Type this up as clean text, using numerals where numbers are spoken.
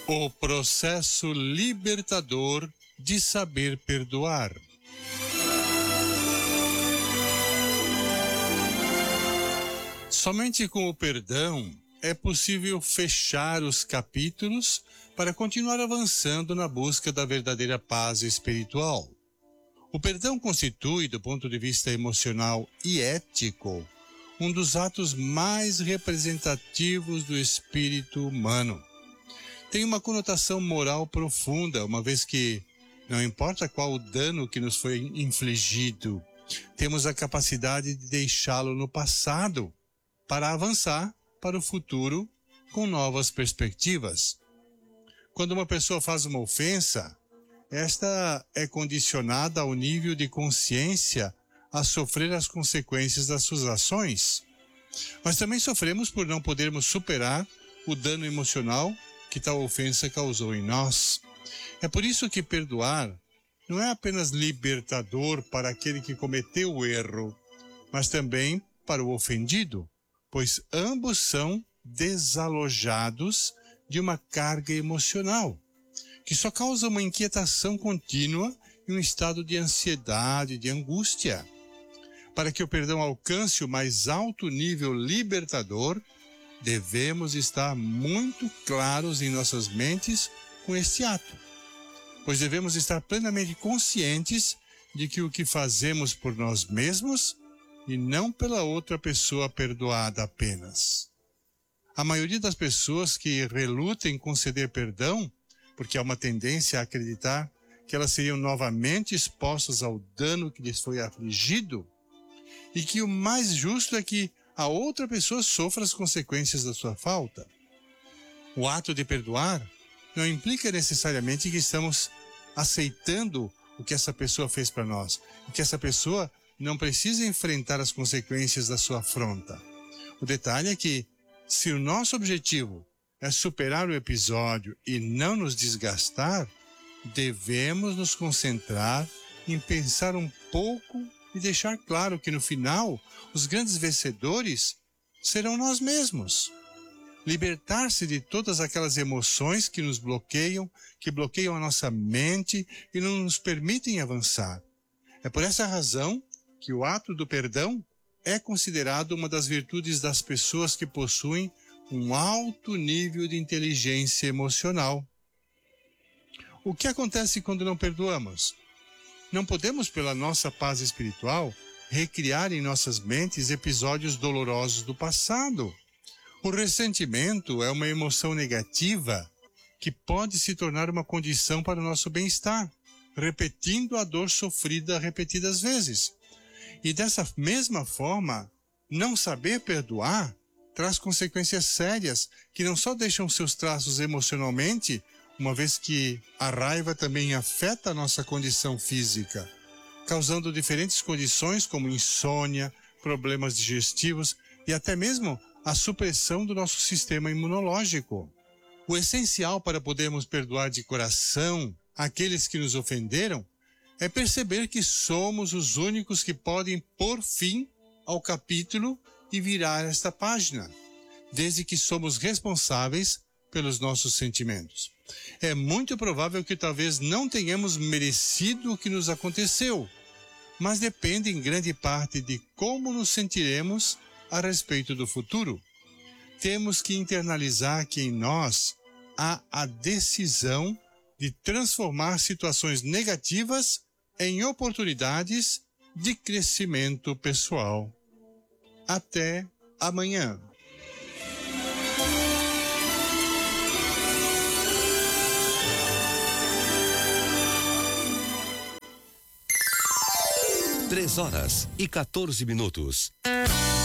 O processo libertador de saber perdoar. Somente com o perdão é possível fechar os capítulos para continuar avançando na busca da verdadeira paz espiritual. O perdão constitui, do ponto de vista emocional e ético, um dos atos mais representativos do espírito humano. Tem uma conotação moral profunda, uma vez que, não importa qual o dano que nos foi infligido, temos a capacidade de deixá-lo no passado para avançar para o futuro com novas perspectivas. Quando uma pessoa faz uma ofensa, esta é condicionada ao nível de consciência a sofrer as consequências das suas ações. Mas também sofremos por não podermos superar o dano emocional que tal ofensa causou em nós. É por isso que perdoar não é apenas libertador para aquele que cometeu o erro, mas também para o ofendido, pois ambos são desalojados de uma carga emocional, que só causa uma inquietação contínua e um estado de ansiedade, de angústia. Para que o perdão alcance o mais alto nível libertador, devemos estar muito claros em nossas mentes com este ato, pois devemos estar plenamente conscientes de que o que fazemos por nós mesmos e não pela outra pessoa perdoada apenas. A maioria das pessoas que relutam em conceder perdão, porque há uma tendência a acreditar que elas seriam novamente expostas ao dano que lhes foi afligido, e que o mais justo é que a outra pessoa sofra as consequências da sua falta. O ato de perdoar não implica necessariamente que estamos aceitando o que essa pessoa fez para nós, e que essa pessoa não precisa enfrentar as consequências da sua afronta. O detalhe é que, se o nosso objetivo é superar o episódio e não nos desgastar, devemos nos concentrar em pensar um pouco e deixar claro que no final, os grandes vencedores serão nós mesmos. Libertar-se de todas aquelas emoções que nos bloqueiam, que bloqueiam a nossa mente e não nos permitem avançar. É por essa razão que o ato do perdão é considerado uma das virtudes das pessoas que possuem um alto nível de inteligência emocional. O que acontece quando não perdoamos? Não podemos, pela nossa paz espiritual, recriar em nossas mentes episódios dolorosos do passado. O ressentimento é uma emoção negativa que pode se tornar uma condição para o nosso bem-estar, repetindo a dor sofrida repetidas vezes. E dessa mesma forma, não saber perdoar traz consequências sérias que não só deixam seus traços emocionalmente, uma vez que a raiva também afeta a nossa condição física, causando diferentes condições como insônia, problemas digestivos e até mesmo a supressão do nosso sistema imunológico. O essencial para podermos perdoar de coração aqueles que nos ofenderam é perceber que somos os únicos que podem pôr fim ao capítulo e virar esta página, desde que somos responsáveis pelos nossos sentimentos. É muito provável que talvez não tenhamos merecido o que nos aconteceu, mas depende em grande parte de como nos sentiremos a respeito do futuro. Temos que internalizar que em nós há a decisão de transformar situações negativas em oportunidades de crescimento pessoal. Até amanhã. Três horas e 14 minutos.